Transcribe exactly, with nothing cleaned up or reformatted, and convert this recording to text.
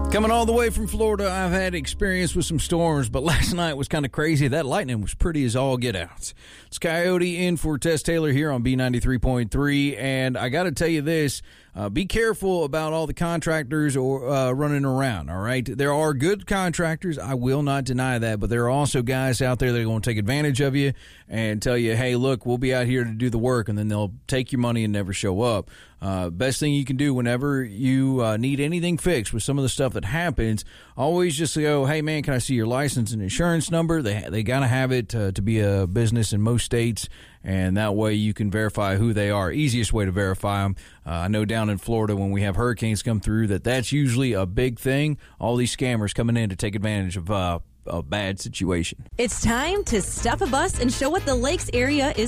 Coming all the way from Florida, I've had experience with some storms, but last night was kind of crazy. That lightning was pretty as all get out. It's Coyote in for Tess Taylor here on B ninety-three point three, and I got to tell you this, uh, be careful about all the contractors or uh, running around, all right? There are good contractors, I will not deny that, but there are also guys out there that are going to take advantage of you and tell you, hey, look, we'll be out here to do the work, and then they'll take your money and never show up. Uh, best thing you can do whenever you uh, need anything fixed with some of the stuff that happens, always just go, hey, man, can I see your license and insurance number? They they got to have it uh, to be a business in most states, and that way you can verify who they are. Easiest way to verify them. Uh, I know down in Florida when we have hurricanes come through that that's usually a big thing. All these scammers coming in to take advantage of uh, a bad situation. It's time to stop a bus and show what the Lakes area is